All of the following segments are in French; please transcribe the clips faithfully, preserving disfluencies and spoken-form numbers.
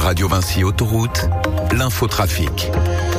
Radio Vinci Autoroute, l'infotrafic.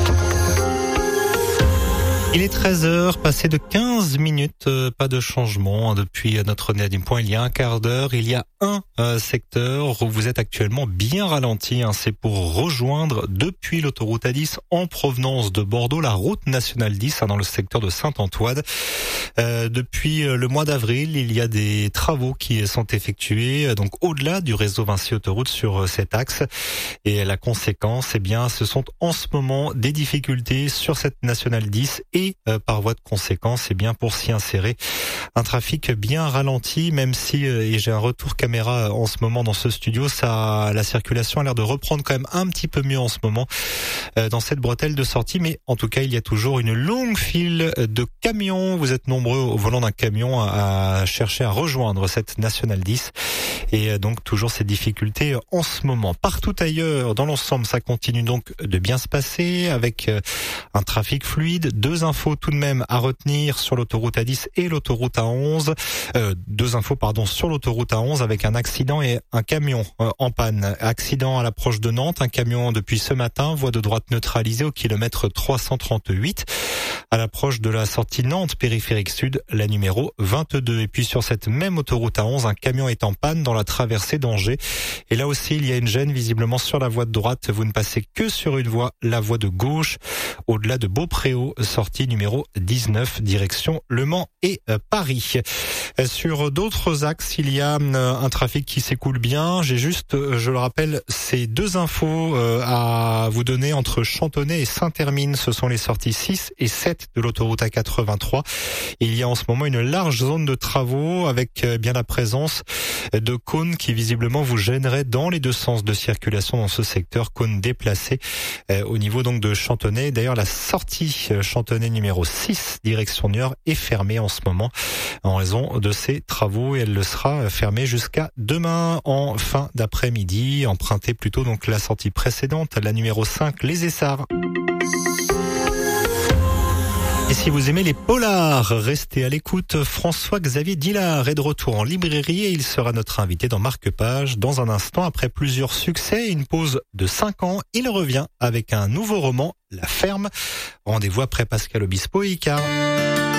Il est treize heures, passé de quinze minutes, euh, pas de changement depuis notre nez du point. Il y a un quart d'heure, il y a un euh, secteur où vous êtes actuellement bien ralenti. Hein, c'est pour rejoindre depuis l'autoroute A dix en provenance de Bordeaux la route nationale dix hein, dans le secteur de Saint-Antoine. Euh, depuis le mois d'avril, il y a des travaux qui sont effectués donc au-delà du réseau Vinci Autoroute sur cet axe. Et la conséquence, eh bien, ce sont en ce moment des difficultés sur cette nationale dix et Et euh, par voie de conséquence, c'est bien pour s'y insérer un trafic bien ralenti, même si euh, et j'ai un retour caméra en ce moment dans ce studio, ça, la circulation a l'air de reprendre quand même un petit peu mieux en ce moment euh, dans cette bretelle de sortie. Mais en tout cas, il y a toujours une longue file de camions. Vous êtes nombreux au volant d'un camion à, à chercher à rejoindre cette nationale dix et euh, donc toujours ces difficultés en ce moment. Partout ailleurs, dans l'ensemble, ça continue donc de bien se passer avec euh, un trafic fluide. Deux infos tout de même à retenir sur l'autoroute A dix et l'autoroute A onze. Euh, deux infos pardon sur l'autoroute A onze avec un accident et un camion euh, en panne. Accident à l'approche de Nantes, un camion depuis ce matin, voie de droite neutralisée au kilomètre trois cent trente-huit. À l'approche de la sortie Nantes périphérique sud, la numéro vingt-deux. Et puis sur cette même autoroute A onze, un camion est en panne dans la traversée d'Angers. Et là aussi, il y a une gêne visiblement sur la voie de droite. Vous ne passez que sur une voie, la voie de gauche, au-delà de Beaupréau, sortie numéro dix-neuf, direction Le Mans et euh, Paris. Euh, sur d'autres axes, il y a euh, un trafic qui s'écoule bien. J'ai juste, euh, je le rappelle, ces deux infos euh, à vous donner entre Chantonnay et Saint-Hermine. Ce sont les sorties six et sept de l'autoroute A quatre-vingt-trois. Il y a en ce moment une large zone de travaux avec euh, bien la présence de cônes qui visiblement vous gêneraient dans les deux sens de circulation dans ce secteur, cônes déplacés euh, au niveau donc de Chantonnay. D'ailleurs, la sortie euh, Chantonnay numéro six, direction Niort, est fermée en ce moment en raison de ces travaux et elle le sera fermée jusqu'à demain en fin d'après-midi. Empruntez plutôt donc la sortie précédente, la numéro cinq, les Essarts. Et si vous aimez les polars, restez à l'écoute. François-Xavier Dillard est de retour en librairie et il sera notre invité dans Marque-Page. Dans un instant, après plusieurs succès et une pause de cinq ans, il revient avec un nouveau roman, La Ferme. Rendez-vous après Pascal Obispo et Icar.